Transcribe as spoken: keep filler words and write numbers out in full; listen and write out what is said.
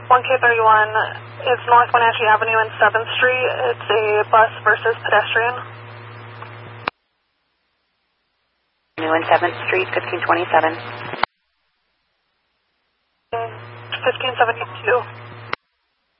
one K thirty-one, it's North Wenatchee Avenue and seventh Street. It's a bus versus pedestrian. Avenue and seventh Street, fifteen twenty-seven. fifteen seventy-two.